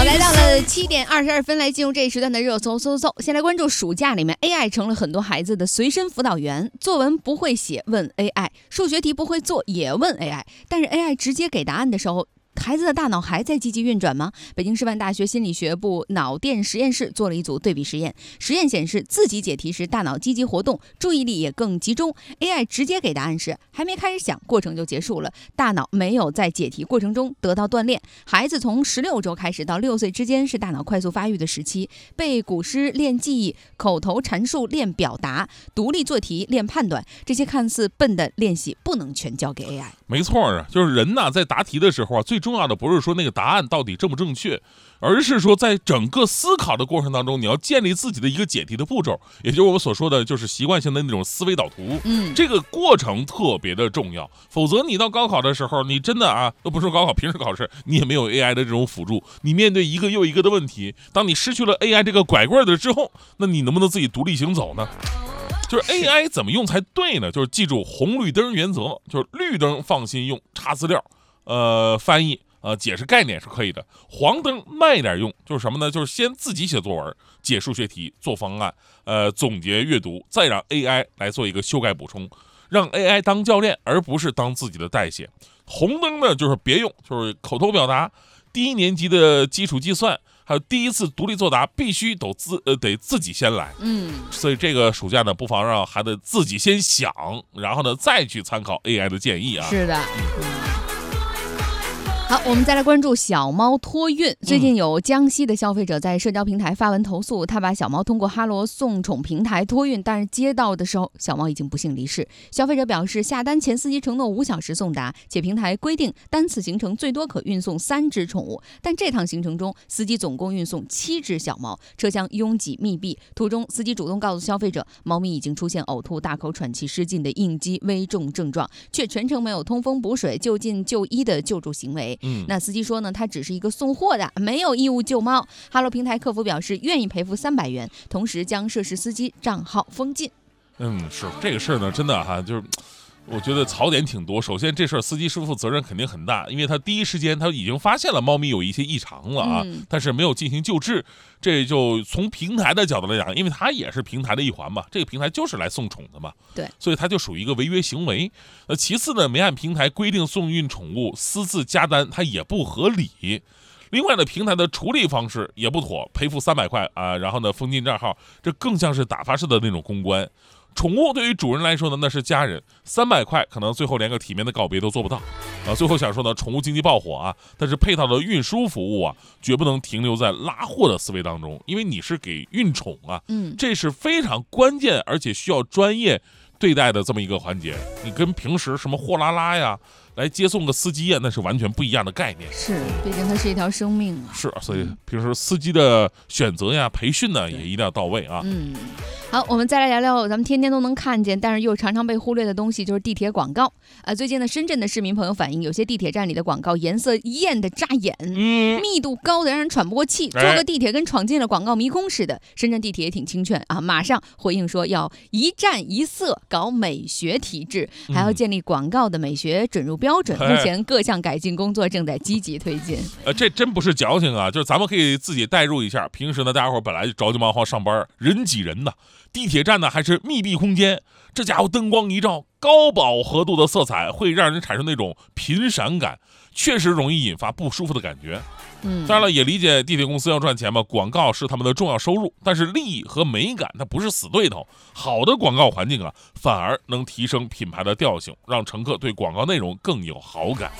好，来到了7:22，来进入这一时段的热搜。先来关注暑假里面 AI 成了很多孩子的随身辅导员，作文不会写问 AI， 数学题不会做也问 AI， 但是 AI 直接给答案的时候，孩子的大脑还在积极运转吗？北京师范大学心理学部脑电实验室做了一组对比实验，实验显示自己解题时大脑积极活动，注意力也更集中。 AI 直接给答案时还没开始想，过程就结束了，大脑没有在解题过程中得到锻炼。孩子从16周开始到6岁之间是大脑快速发育的时期，背古诗练记忆，口头阐述练表达，独立做题练判断，这些看似笨的练习不能全交给 AI。 没错啊，就是人呢在答题的时候啊，最重要的不是说那个答案到底正不正确，而是说在整个思考的过程当中，你要建立自己的一个解题的步骤，也就是我们所说的就是习惯性的那种思维导图。这个过程特别的重要，否则你到高考的时候，你真的啊，都不是高考，平时考试你也没有 AI 的这种辅助，你面对一个又一个的问题，当你失去了 AI 这个拐棍的之后，那你能不能自己独立行走呢？就是 AI 怎么用才对呢？就是记住红绿灯原则，就是绿灯放心用，查资料，翻译，解释概念是可以的。黄灯慢一点用，就是什么呢？就是先自己写作文，解数学题，做方案，总结阅读，再让 AI 来做一个修改补充，让 AI 当教练，而不是当自己的代写。红灯呢，就是别用，就是口头表达，低年级的基础计算，还有第一次独立作答，必须得自己先来。所以这个暑假呢，不妨让孩子自己先想，然后呢再去参考 AI 的建议啊。 是的。好，我们再来关注小猫托运。最近有江西的消费者在社交平台发文投诉，他把小猫通过哈罗送宠平台托运，但是接到的时候小猫已经不幸离世。消费者表示，下单前司机承诺5小时送达，且平台规定单次行程最多可运送3只宠物，但这趟行程中司机总共运送7只小猫，车厢拥挤密闭，途中司机主动告诉消费者，猫咪已经出现呕吐、大口喘气、失禁的应激危重症状，却全程没有通风补水、就近就医的救助行为。那司机说呢，他只是一个送货的，没有义务救猫。哈罗平台客服表示愿意赔付300元，同时将涉事司机账号封禁。 是这个事儿呢，真的哈，就是我觉得槽点挺多。首先，这事儿司机师傅责任肯定很大，因为他第一时间他已经发现了猫咪有一些异常了啊，但是没有进行救治。这就从平台的角度来讲，因为它也是平台的一环嘛，这个平台就是来送宠的嘛， 对， 所以它就属于一个违约行为。其次呢，没按平台规定送运宠物，私自加单，它也不合理。另外呢，平台的处理方式也不妥，赔付300块啊，然后呢封禁账号，这更像是打发式的那种公关。宠物对于主人来说呢，那是家人，300块可能最后连个体面的告别都做不到啊。最后想说呢，宠物经济爆火啊，但是配套的运输服务啊，绝不能停留在拉货的思维当中，因为你是给运宠啊，这是非常关键而且需要专业对待的这么一个环节。你跟平时什么货拉拉呀，来接送个司机呀，那是完全不一样的概念。 是，毕竟它是一条生命啊。 是，所以平时司机的选择呀、培训呢，也一定要到位啊。 好，我们再来聊聊咱们天天都能看见，但是又常常被忽略的东西，就是地铁广告。最近呢，深圳的市民朋友反映，有些地铁站里的广告颜色艳的扎眼，密度高的让人喘不过气，坐个地铁跟闯进了广告迷宫似的。深圳地铁也挺清劝啊，马上回应说要一站一色，搞美学体制，还要建立广告的美学准入标准。目前各项改进工作正在积极推进。 这真不是矫情啊，就是咱们可以自己代入一下。平时呢，大家伙本来就着急忙慌上班，人挤人的，地铁站呢还是密闭空间，这家伙灯光一照，高饱和度的色彩会让人产生那种频闪感，确实容易引发不舒服的感觉。当然了，也理解地铁公司要赚钱嘛，广告是他们的重要收入，但是利益和美感它不是死对头。好的广告环境啊，反而能提升品牌的调性，让乘客对广告内容更有好感。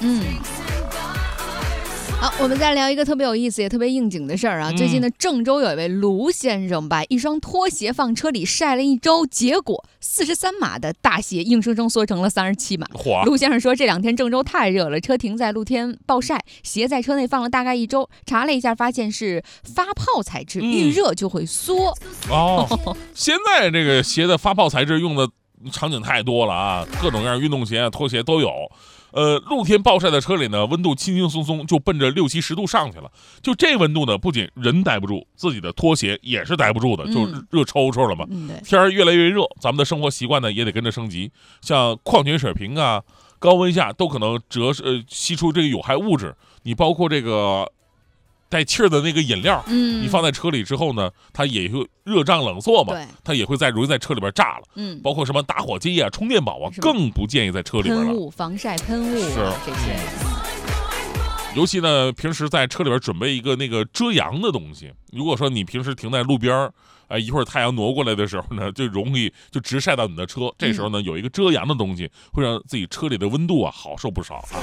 好，我们再聊一个特别有意思也特别应景的事儿啊。最近的郑州有一位卢先生把一双拖鞋放车里晒了1周，结果43码的大鞋硬生生缩成了37码。卢先生说，这2天郑州太热了，车停在露天暴晒，鞋在车内放了大概1周，查了一下发现是发泡材质，遇热就会缩。 现在这个鞋的发泡材质用的场景太多了啊，各种各样运动鞋、拖鞋都有。露天暴晒的车里呢，温度轻轻松松就奔着60、70度上去了。就这温度呢，不仅人待不住，自己的拖鞋也是待不住的，就热抽抽了嘛。天儿越来越热，咱们的生活习惯呢也得跟着升级，像矿泉水瓶啊，高温下都可能吸出这个有害物质。你包括这个带气儿的那个饮料， 嗯， 你放在车里之后呢，它也会热胀冷缩嘛， 对， 它也会容易在车里边炸了。 嗯， 包括什么打火机啊、充电宝啊，更不建议在车里边了。 喷雾、防晒喷雾是这些。 尤其呢，平时在车里边准备一个那个遮阳的东西。如果说你平时停在路边一会儿太阳挪过来的时候呢，就容易就直晒到你的车。这时候呢，有一个遮阳的东西，会让自己车里的温度好受不少啊。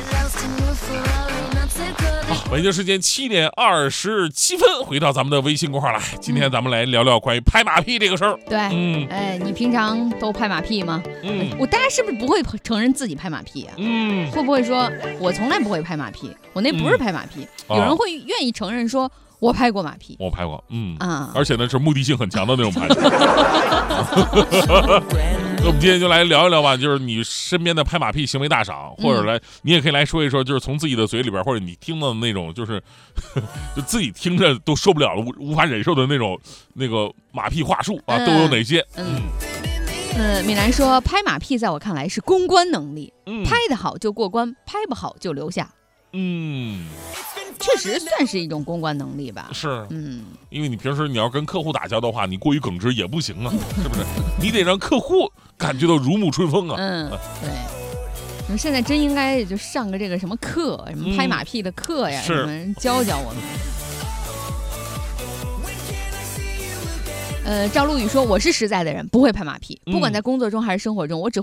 北京时间7点27分，回到咱们的微信公号来。今天咱们来聊聊关于拍马屁这个事儿。 对，你平常都拍马屁吗？大家是不是不会承认自己拍马屁啊？会不会说我从来不会拍马屁，我那不是拍马屁？有人会愿意承认说我拍过马屁， 我拍过，而且呢是目的性很强的那种拍马屁。那我们今天就来聊一聊吧，就是你身边的拍马屁行为大赏，或者你也可以来说一说，就是从自己的嘴里边，或者你听到的那种，就是就自己听着都受不了了、无法忍受的那个马屁话术啊，都有哪些？ 米兰说，拍马屁在我看来是公关能力，拍得好就过关，拍不好就留下。确实算是一种公关能力吧。 是，因为你平时你要跟客户打交道的话，你过于耿直也不行啊，是不是？你得让客户感觉到如沐春风啊。 对。你们现在真应该就上个这个什么课，什么拍马屁的课呀，什么教教我们。赵露雨说，我是实在的人，不会拍马屁，不管在工作中还是生活中，我只